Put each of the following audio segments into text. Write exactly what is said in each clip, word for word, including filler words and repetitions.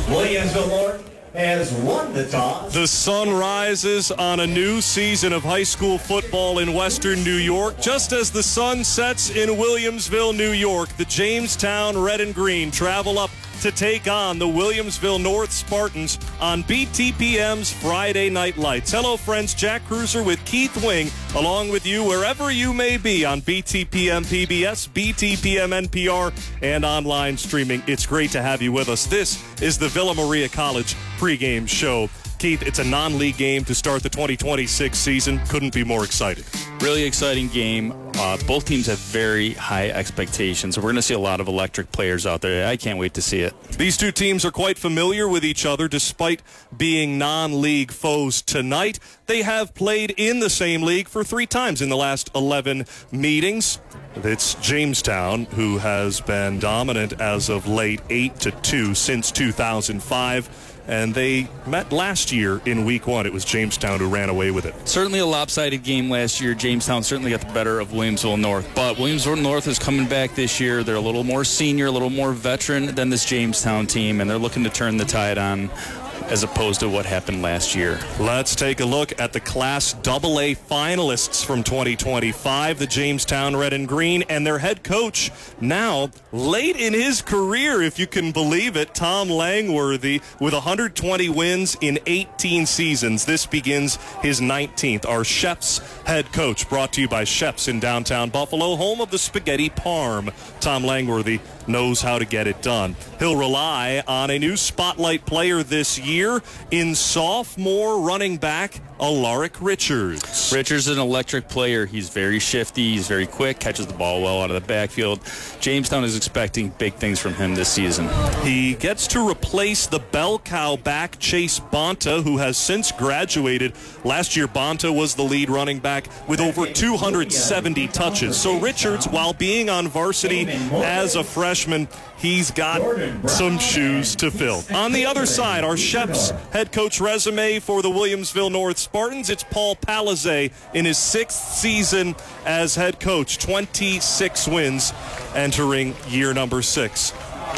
Williamsville North has won the toss. The sun rises on a new season of high school football in Western New York. Just as the sun sets in Williamsville, New York, the Jamestown Red and Green travel up to take on the Williamsville North Spartans on B T P M's Friday Night Lights. Hello, friends. Jack Cruiser with Keith Wing, along with you wherever you may be on B T P M P B S, B T P M N P R, and online streaming. It's great to have you with us. This is the Villa Maria College pregame show. Keith, it's a non-league game to start the twenty twenty-six season. Couldn't be more excited. Really exciting game. Uh, both teams have very high expectations. So we're going to see a lot of electric players out there. I can't wait to see it. These two teams are quite familiar with each other despite being non-league foes tonight. They have played in the same league for three times in the last eleven meetings. It's Jamestown, who has been dominant as of late, eight to two since two thousand five. And they met last year in week one. It was Jamestown who ran away with it. Certainly a lopsided game last year. Jamestown certainly got the better of Williamsville North. But Williamsville North is coming back this year. They're a little more senior, a little more veteran than this Jamestown team, and they're looking to turn the tide on as opposed to what happened last year. Let's take a look at the Class double A finalists from twenty twenty-five, the Jamestown Red and Green, and their head coach now late in his career, if you can believe it, Tom Langworthy, with one hundred twenty wins in eighteen seasons. This begins his nineteenth. Our Chefs head coach, brought to you by Chefs in downtown Buffalo, home of the Spaghetti Parm. Tom Langworthy knows how to get it done. He'll rely on a new spotlight player this year in sophomore running back Alaric Richards. Richards is an electric player. He's very shifty. He's very quick, catches the ball well out of the backfield. Jamestown is expecting big things from him this season. He gets to replace the bell cow back Chase Bonta, who has since graduated. Last year, Bonta was the lead running back with over two hundred seventy touches. So Richards, while being on varsity as a freshman, he's got some shoes to fill. On the other side, our Chefs head coach resume for the Williamsville North Spartans, it's Paul Palizet in his sixth season as head coach, twenty-six wins entering year number six.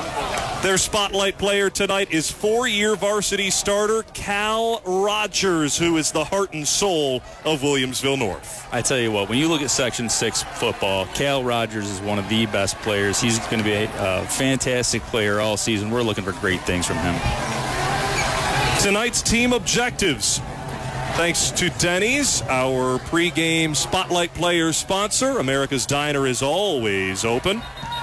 Their spotlight player tonight is four-year varsity starter Cal Rogers, who is the heart and soul of Williamsville North. I tell you what, when you look at Section six football, Cal Rogers is one of the best players. He's going to be a, a fantastic player all season. We're looking for great things from him. Tonight's team objectives. Thanks to Denny's, our pregame spotlight player sponsor. America's Diner is always open.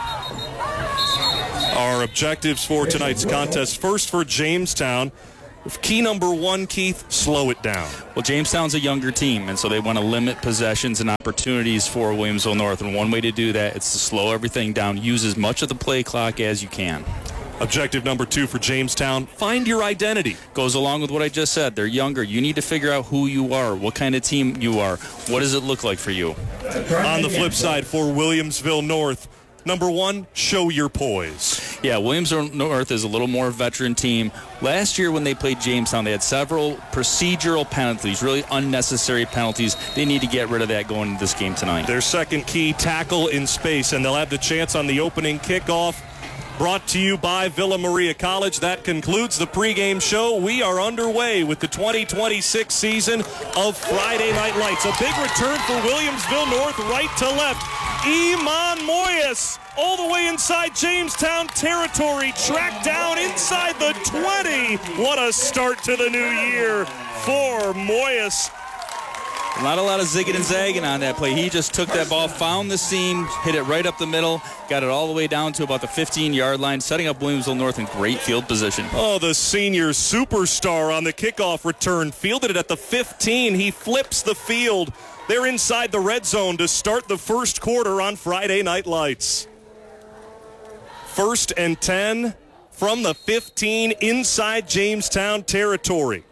Our objectives for tonight's contest. First for Jamestown. Key number one, Keith, slow it down. Well, Jamestown's a younger team, and so they want to limit possessions and opportunities for Williamsville North. And one way to do that is to slow everything down. Use as much of the play clock as you can. Objective number two for Jamestown, find your identity. Goes along with what I just said. They're younger. You need to figure out who you are, what kind of team you are. What does it look like for you? On the flip side for Williamsville North, number one, show your poise. Yeah, Williamsville North is a little more veteran team. Last year when they played Jamestown, they had several procedural penalties, really unnecessary penalties. They need to get rid of that going into this game tonight. Their second key, tackle in space, and they'll have the chance on the opening kickoff. Brought to you by Villa Maria College. That concludes the pregame show. We are underway with the twenty twenty-six season of Friday Night Lights. A big return for Williamsville North, right to left. Iman Moyes, all the way inside Jamestown territory, tracked down inside the twenty. What a start to the new year for Moyes. Not a lot of zigging and zagging on that play. He just took that ball, found the seam, hit it right up the middle, got it all the way down to about the fifteen-yard line, setting up Williamsville North in great field position. Oh, the senior superstar on the kickoff return fielded it at the fifteen. He flips the field. They're inside the red zone to start the first quarter on Friday Night Lights. First and ten from the fifteen inside Jamestown territory.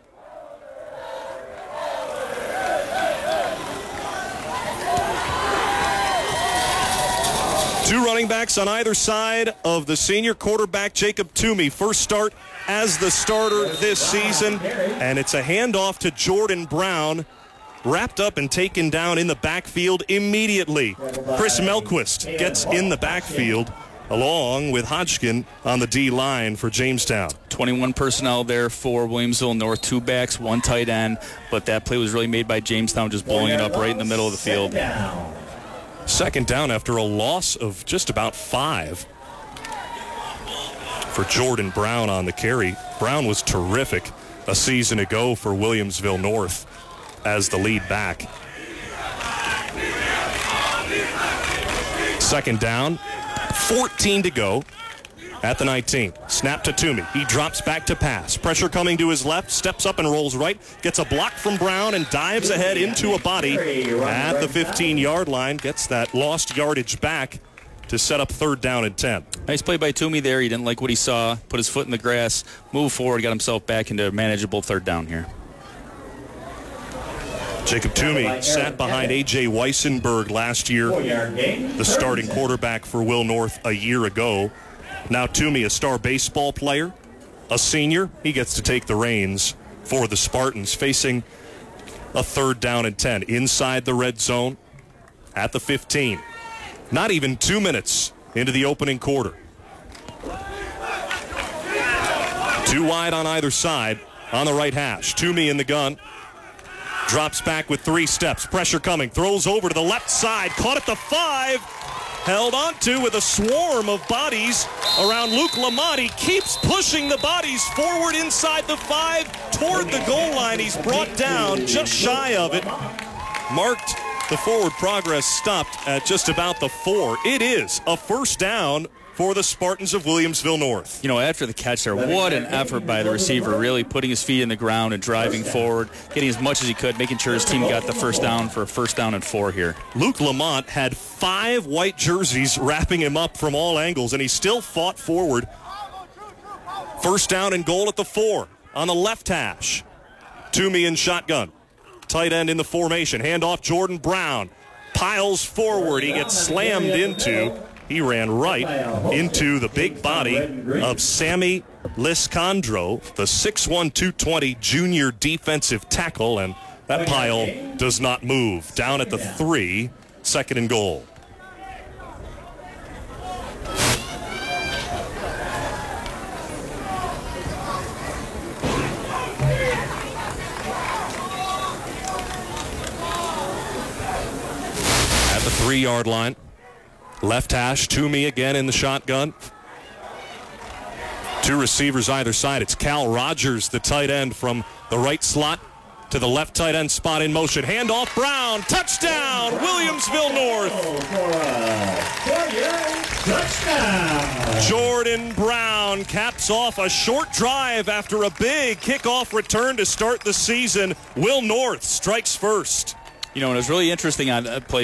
Two running backs on either side of the senior quarterback, Jacob Toomey. First start as the starter this season, and it's a handoff to Jordan Brown, wrapped up and taken down in the backfield immediately. Chris Melquist gets in the backfield along with Hodgkin on the D line for Jamestown. twenty-one personnel there for Williamsville North, two backs, one tight end, but that play was really made by Jamestown, just blowing it up right in the middle of the field. Second down after a loss of just about five for Jordan Brown on the carry. Brown was terrific a season ago for Williamsville North as the lead back. Second down, fourteen to go at the nineteen. Snap to Toomey. He drops back to pass. Pressure coming to his left, steps up and rolls right, gets a block from Brown and dives ahead into a body at the fifteen-yard line, gets that lost yardage back to set up third down and ten. Nice play by Toomey there. He didn't like what he saw, put his foot in the grass, moved forward, got himself back into a manageable third down here. Jacob Toomey sat behind A J Weissenberg last year, the starting quarterback for Will North a year ago. Now Toomey, a star baseball player, a senior. He gets to take the reins for the Spartans, facing a third down and ten inside the red zone at the fifteen. Not even two minutes into the opening quarter. Two wide on either side on the right hash. Toomey in the gun. Drops back with three steps. Pressure coming. Throws over to the left side. Caught at the five. Held onto with a swarm of bodies around Luke Lamont. He keeps pushing the bodies forward inside the five toward the goal line. He's brought down just shy of it. Marked the forward progress stopped at just about the four. It is a first down for the Spartans of Williamsville North. You know, after the catch there, what an effort by the receiver, really putting his feet in the ground and driving forward, getting as much as he could, making sure his team got the first down for a first down and four here. Luke Lamont had five white jerseys wrapping him up from all angles, and he still fought forward. First down and goal at the four on the left hash. Toomey in shotgun. Tight end in the formation. Handoff Jordan Brown. Piles forward. He gets slammed into. He ran right into the big body of Sammy Liscandro, the six one, two twenty junior defensive tackle, and that pile does not move. Down at the three, second and goal. At the three-yard line. Left hash, Toomey again in the shotgun. Two receivers either side. It's Cal Rogers, the tight end, from the right slot to the left tight end spot in motion. Handoff Brown. Touchdown, Williamsville North. Touchdown. Jordan Brown caps off a short drive after a big kickoff return to start the season. Will North strikes first. You know, and it was really interesting on that play